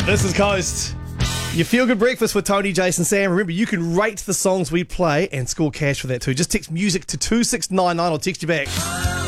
This is Coast. Your Feel Good Breakfast with Tony, Jason, Sam. Remember, you can rate the songs we play and score cash for that too. Just text music to 2699 or text you back.